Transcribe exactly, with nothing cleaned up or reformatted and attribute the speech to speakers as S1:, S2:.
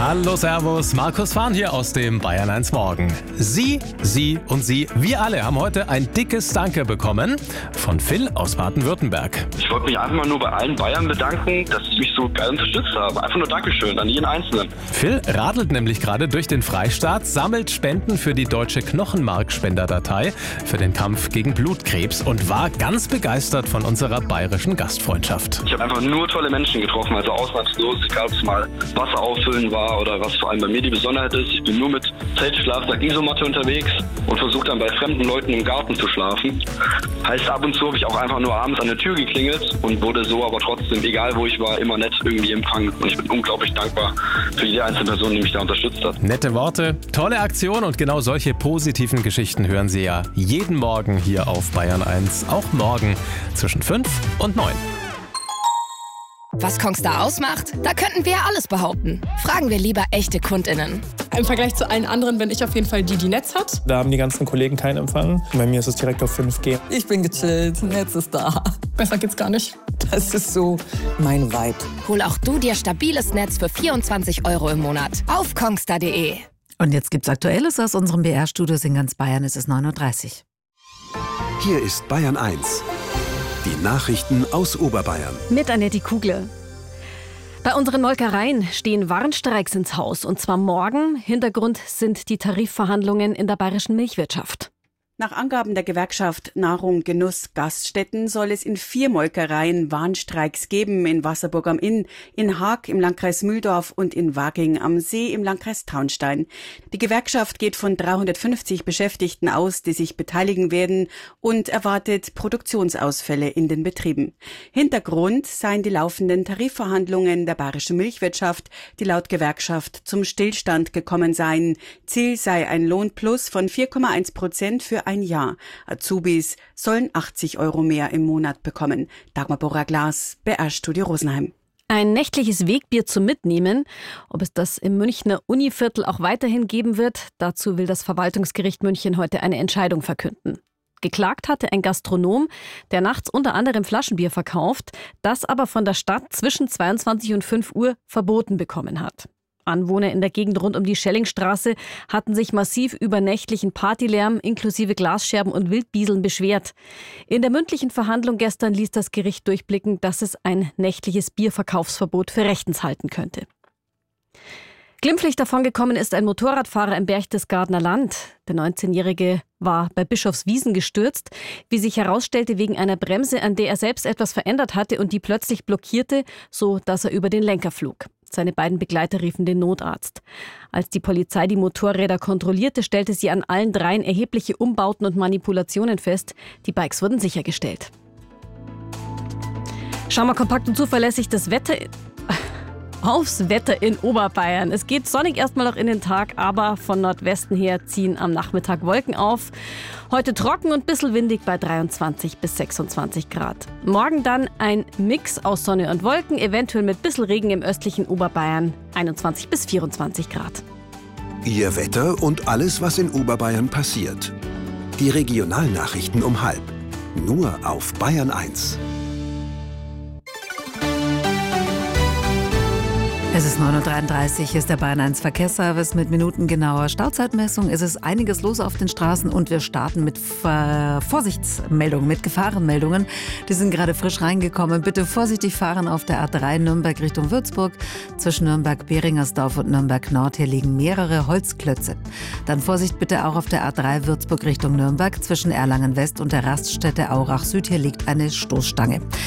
S1: Hallo, servus, Markus Fahn hier aus dem Bayern eins Morgen. Sie, Sie und Sie, wir alle haben heute ein dickes Danke bekommen von Phil aus Baden-Württemberg.
S2: Ich wollte mich einfach mal nur bei allen Bayern bedanken, dass sie mich so geil unterstützt haben. Einfach nur Dankeschön an jeden Einzelnen.
S1: Phil radelt nämlich gerade durch den Freistaat, sammelt Spenden für die deutsche Knochenmarkspenderdatei für den Kampf gegen Blutkrebs und war ganz begeistert von unserer bayerischen Gastfreundschaft.
S2: Ich habe einfach nur tolle Menschen getroffen, also ausnahmslos, egal ob es mal Wasser auffüllen war oder was vor allem bei mir die Besonderheit ist. Ich bin nur mit Zelt, Schlafsack, Isomatte unterwegs und versuche dann bei fremden Leuten im Garten zu schlafen. Heißt, ab und zu habe ich auch einfach nur abends an der Tür geklingelt und wurde so aber trotzdem, egal wo ich war, immer nett irgendwie empfangen. Und ich bin unglaublich dankbar für jede einzelne Person, die mich da unterstützt hat.
S1: Nette Worte, tolle Aktion und genau solche positiven Geschichten hören Sie ja jeden Morgen hier auf Bayern eins. Auch morgen zwischen fünf und neun.
S3: Was Kongstar ausmacht? Da könnten wir ja alles behaupten. Fragen wir lieber echte KundInnen.
S4: Im Vergleich zu allen anderen bin ich auf jeden Fall die, die Netz hat.
S5: Da haben die ganzen Kollegen keinen Empfang. Bei mir ist es direkt auf fünf G.
S6: Ich bin gechillt, Netz ist da.
S4: Besser geht's gar nicht.
S6: Das ist so mein Vibe.
S3: Hol auch du dir stabiles Netz für vierundzwanzig Euro im Monat auf kongstar punkt de.
S7: Und jetzt gibt's Aktuelles aus unserem B R-Studios in ganz Bayern. Es ist neun Uhr dreißig.
S8: Hier ist Bayern eins. Die Nachrichten aus Oberbayern.
S9: Mit Annette Kugle. Bei unseren Molkereien stehen Warnstreiks ins Haus. Und zwar morgen. Hintergrund sind die Tarifverhandlungen in der bayerischen Milchwirtschaft.
S10: Nach Angaben der Gewerkschaft Nahrung, Genuss, Gaststätten soll es in vier Molkereien Warnstreiks geben. In Wasserburg am Inn, in Haag im Landkreis Mühldorf und in Waging am See im Landkreis Traunstein. Die Gewerkschaft geht von dreihundertfünfzig Beschäftigten aus, die sich beteiligen werden und erwartet Produktionsausfälle in den Betrieben. Hintergrund seien die laufenden Tarifverhandlungen der bayerischen Milchwirtschaft, die laut Gewerkschaft zum Stillstand gekommen seien. Ziel sei ein Lohnplus von vier Komma eins Prozent für ein Jahr. Azubis sollen achtzig Euro mehr im Monat bekommen. Dagmar Bora-Glas, B R-Studio Rosenheim.
S9: Ein nächtliches Wegbier zum Mitnehmen. Ob es das im Münchner Univiertel auch weiterhin geben wird, dazu will das Verwaltungsgericht München heute eine Entscheidung verkünden. Geklagt hatte ein Gastronom, der nachts unter anderem Flaschenbier verkauft, das aber von der Stadt zwischen zweiundzwanzig und fünf Uhr verboten bekommen hat. Anwohner in der Gegend rund um die Schellingstraße hatten sich massiv über nächtlichen Partylärm inklusive Glasscherben und Wildbieseln beschwert. In der mündlichen Verhandlung gestern ließ das Gericht durchblicken, dass es ein nächtliches Bierverkaufsverbot für rechtens halten könnte. Glimpflich davongekommen ist ein Motorradfahrer im Berchtesgadener Land. Der neunzehnjährige war bei Bischofswiesen gestürzt, wie sich herausstellte, wegen einer Bremse, an der er selbst etwas verändert hatte und die plötzlich blockierte, so dass er über den Lenker flog. Seine beiden Begleiter riefen den Notarzt. Als die Polizei die Motorräder kontrollierte, stellte sie an allen dreien erhebliche Umbauten und Manipulationen fest. Die Bikes wurden sichergestellt. Schauen wir kompakt und zuverlässig das Wetter aufs Wetter in Oberbayern. Es geht sonnig erstmal noch in den Tag, aber von Nordwesten her ziehen am Nachmittag Wolken auf. Heute trocken und ein bisschen windig bei dreiundzwanzig bis sechsundzwanzig Grad. Morgen dann ein Mix aus Sonne und Wolken, eventuell mit ein bisschen Regen im östlichen Oberbayern, einundzwanzig bis vierundzwanzig Grad.
S8: Ihr Wetter und alles, was in Oberbayern passiert. Die Regionalnachrichten um halb. Nur auf Bayern eins.
S7: Es ist neun Uhr dreiunddreißig, hier ist der Bayern eins Verkehrsservice mit minutengenauer Stauzeitmessung. Es ist einiges los auf den Straßen und wir starten mit Ver- Vorsichtsmeldungen, mit Gefahrenmeldungen. Die sind gerade frisch reingekommen. Bitte vorsichtig fahren auf der A drei Nürnberg Richtung Würzburg. Zwischen Nürnberg-Beringersdorf und Nürnberg-Nord hier liegen mehrere Holzklötze. Dann Vorsicht bitte auch auf der A drei Würzburg Richtung Nürnberg. Zwischen Erlangen-West und der Raststätte Aurach Süd hier liegt eine Stoßstange.